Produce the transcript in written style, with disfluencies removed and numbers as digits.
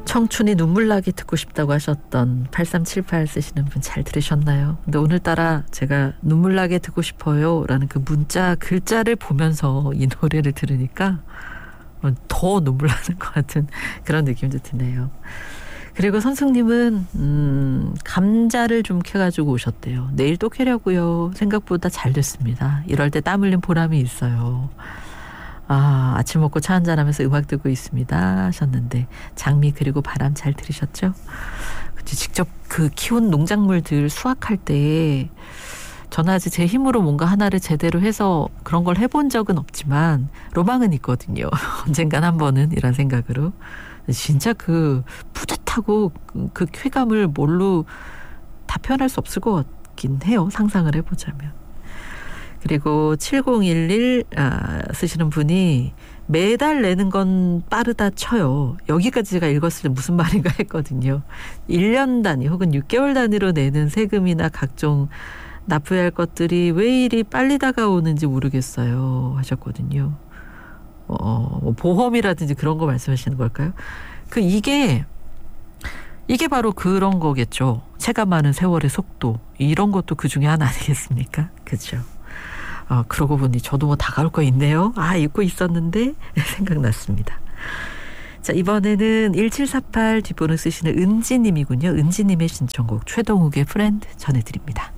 청춘이 눈물나게 듣고 싶다고 하셨던 8378 쓰시는 분 잘 들으셨나요? 근데 오늘따라 제가 눈물나게 듣고 싶어요 라는 그 문자 글자를 보면서 이 노래를 들으니까 더 눈물 나는 것 같은 그런 느낌도 드네요. 그리고 선생님은 감자를 좀 캐가지고 오셨대요. 내일 또 캐려고요. 생각보다 잘 됐습니다. 이럴 때 땀 흘린 보람이 있어요. 아침 먹고 차 한잔하면서 음악 듣고 있습니다 하셨는데 장미 그리고 바람 잘 들으셨죠? 직접 그 키운 농작물들 수확할 때 저는 아직 제 힘으로 뭔가 하나를 제대로 해서 그런 걸 해본 적은 없지만 로망은 있거든요. 언젠간 한 번은 이런 생각으로. 진짜 그 뿌듯하고 그 쾌감을 뭘로 다 표현할 수 없을 것 같긴 해요. 상상을 해보자면. 그리고 7011 쓰시는 분이 매달 내는 건 빠르다 쳐요. 여기까지 제가 읽었을 때 무슨 말인가 했거든요. 1년 단위 혹은 6개월 단위로 내는 세금이나 각종 납부해야 할 것들이 왜 이리 빨리 다가오는지 모르겠어요 하셨거든요. 뭐 보험이라든지 그런 거 말씀하시는 걸까요? 이게 바로 그런 거겠죠. 체감하는 세월의 속도 이런 것도 그 중에 하나 아니겠습니까? 그렇죠. 그러고 보니 저도 뭐 다가올 거 있네요. 잊고 있었는데 생각났습니다. 자, 이번에는 1748 뒷번호 쓰시는 은지님이군요. 은지님의 신청곡 최동욱의 프렌드 전해드립니다.